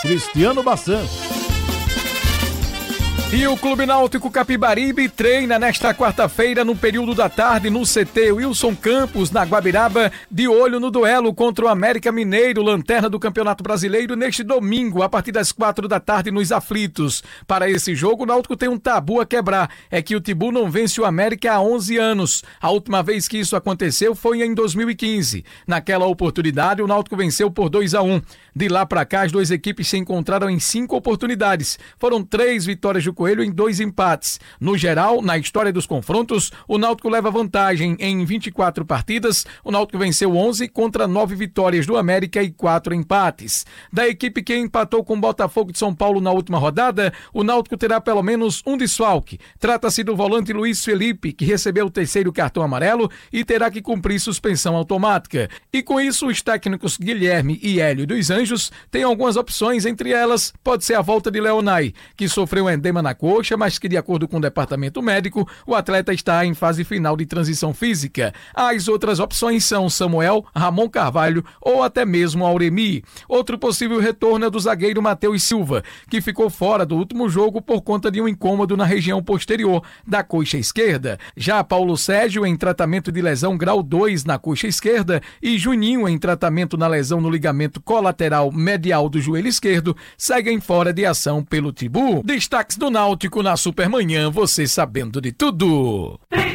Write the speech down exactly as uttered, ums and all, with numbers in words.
Cristiano Bassan. E o Clube Náutico Capibaribe treina nesta quarta-feira, no período da tarde, no C T Wilson Campos, na Guabiraba, de olho no duelo contra o América Mineiro, lanterna do Campeonato Brasileiro, neste domingo, a partir das quatro da tarde, nos Aflitos. Para esse jogo, o Náutico tem um tabu a quebrar, é que o Tibu não vence o América há onze anos. A última vez que isso aconteceu foi em dois mil e quinze. Naquela oportunidade, o Náutico venceu por dois a um. De lá para cá, as duas equipes se encontraram em cinco oportunidades. Foram três vitórias do Coelho em dois empates. No geral, na história dos confrontos, o Náutico leva vantagem em vinte e quatro partidas. O Náutico venceu onze contra nove vitórias do América e quatro empates. Da equipe que empatou com o Botafogo de São Paulo na última rodada, o Náutico terá pelo menos um desfalque. Trata-se do volante Luiz Felipe, que recebeu o terceiro cartão amarelo e terá que cumprir suspensão automática. E com isso, os técnicos Guilherme e Hélio dos Anjos têm algumas opções, entre elas pode ser a volta de Leonai, que sofreu um edema na coxa, mas que, de acordo com o departamento médico, o atleta está em fase final de transição física. As outras opções são Samuel, Ramon Carvalho ou até mesmo Auremi. Outro possível retorno é do zagueiro Matheus Silva, que ficou fora do último jogo por conta de um incômodo na região posterior da coxa esquerda. Já Paulo Sérgio em tratamento de lesão grau dois na coxa esquerda e Juninho em tratamento na lesão no ligamento colateral medial do joelho esquerdo seguem fora de ação pelo Tibu. Destaques do Náutico na Supermanhã, você sabendo de tudo.